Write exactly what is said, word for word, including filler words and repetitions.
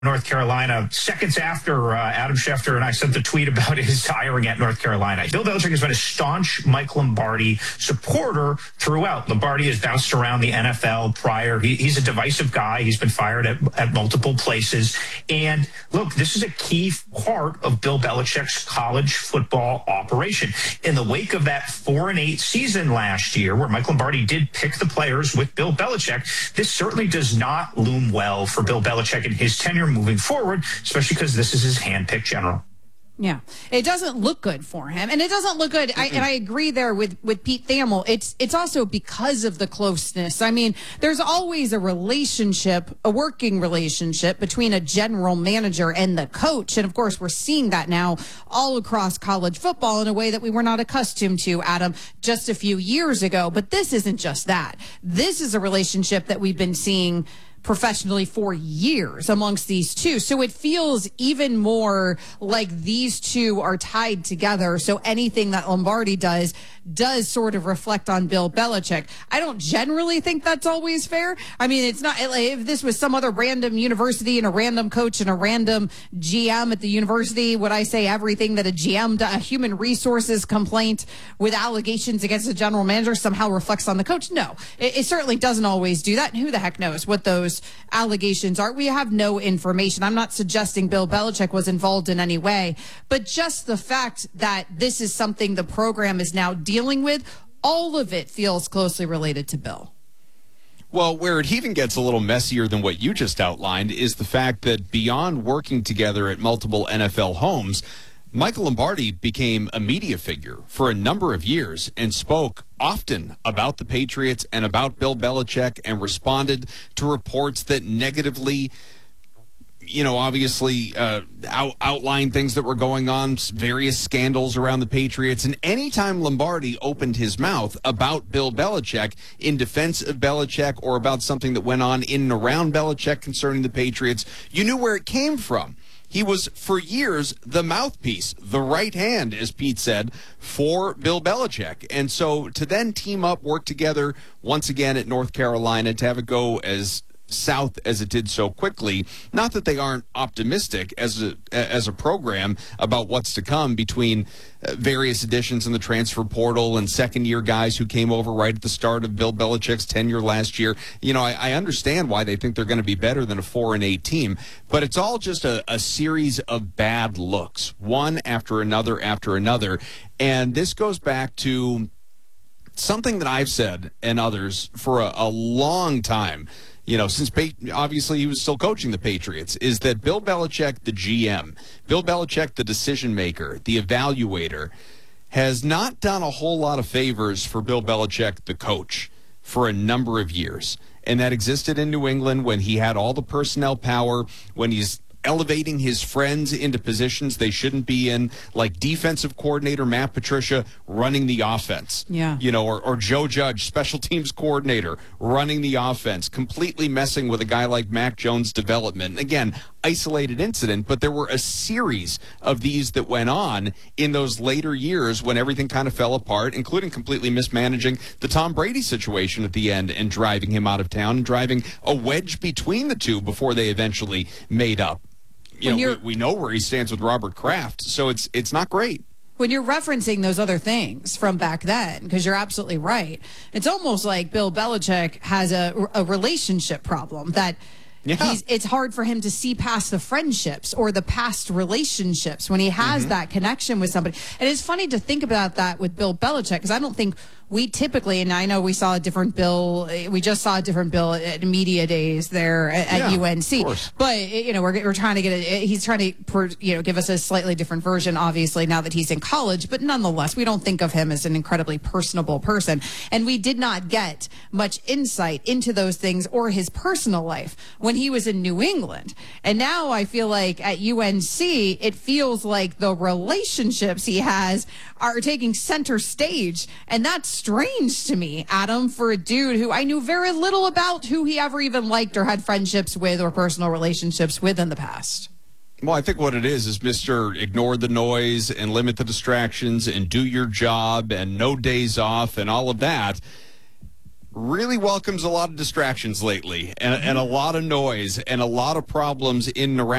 North Carolina, seconds after uh, Adam Schefter and I sent the tweet about his hiring at North Carolina. Bill Belichick has been a staunch Mike Lombardi supporter throughout. Lombardi has bounced around the N F L prior. He, he's a divisive guy. He's been fired at, at multiple places. And look, this is a key part of Bill Belichick's college football operation. In the wake of that four and eight season last year, where Mike Lombardi did pick the players with Bill Belichick, this certainly does not loom well for Bill Belichick in his tenure moving forward, especially because this is his hand-picked general. Yeah, it doesn't look good for him, and it doesn't look good. I, and I agree there with, with Pete Thamel. It's it's also because of the closeness. I mean, there's always a relationship, a working relationship between a general manager and the coach, and of course, we're seeing that now all across college football in a way that we were not accustomed to, Adam, just a few years ago. But this isn't just that. This is a relationship that we've been seeing professionally for years amongst these two. So it feels even more like these two are tied together. So anything that Lombardi does does sort of reflect on Bill Belichick. I don't generally think that's always fair. I mean, it's not, if this was some other random university and a random coach and a random G M at the university, would I say everything that a G M, a human resources complaint with allegations against a general manager somehow reflects on the coach? No, it, it certainly doesn't always do that. And who the heck knows what those allegations are? We have no information. I'm not suggesting Bill Belichick was involved in any way, but just the fact that this is something the program is now dealing with, all of it feels closely related to Bill. Well, where it even gets a little messier than what you just outlined is the fact that beyond working together at multiple N F L homes, Michael Lombardi became a media figure for a number of years and spoke often about the Patriots and about Bill Belichick and responded to reports that negatively, you know, obviously uh, out, outlined things that were going on, various scandals around the Patriots. And anytime Lombardi opened his mouth about Bill Belichick in defense of Belichick or about something that went on in and around Belichick concerning the Patriots, you knew where it came from. He was, for years, the mouthpiece, the right hand, as Pete said, for Bill Belichick. And so to then team up, work together once again at North Carolina, to have it go as south as it did so quickly, not that they aren't optimistic as a as a program about what's to come between uh, various additions in the transfer portal and second-year guys who came over right at the start of Bill Belichick's tenure last year. You know, I, I understand why they think they're going to be better than a four and eight team, but it's all just a, a series of bad looks, one after another after another. And this goes back to something that I've said and others for a, a long time, you know, since obviously he was still coaching the Patriots, is that Bill Belichick, the G M, Bill Belichick, the decision maker, the evaluator, has not done a whole lot of favors for Bill Belichick, the coach, for a number of years. And that existed in New England when he had all the personnel power, when he's elevating his friends into positions they shouldn't be in, like defensive coordinator Matt Patricia running the offense. Yeah. You know, or, or Joe Judge, special teams coordinator, running the offense, completely messing with a guy like Mac Jones' development. Again, isolated incident, but there were a series of these that went on in those later years when everything kind of fell apart, including completely mismanaging the Tom Brady situation at the end and driving him out of town and driving a wedge between the two before they eventually made up. You know, we, we know where he stands with Robert Kraft, so it's it's not great. When you're referencing those other things from back then, because you're absolutely right, it's almost like Bill Belichick has a, a relationship problem that yeah. he's, it's hard for him to see past the friendships or the past relationships when he has mm-hmm. that connection with somebody. And it's funny to think about that with Bill Belichick, because I don't think we typically, and I know we saw a different Bill, we just saw a different Bill at media days there at, at yeah, U N C. But, you know, we're, we're trying to get it, he's trying to, you know, give us a slightly different version, obviously, now that he's in college. But nonetheless, we don't think of him as an incredibly personable person. And we did not get much insight into those things or his personal life when he was in New England. And now I feel like at U N C, it feels like the relationships he has are taking center stage. And that's strange to me, Adam, for a dude who I knew very little about, who he ever even liked or had friendships with or personal relationships with in the past. Well, I think what it is is Mister ignore the noise and limit the distractions and do your job and no days off and all of that. really welcomes a lot of distractions lately and, and a lot of noise and a lot of problems in and around.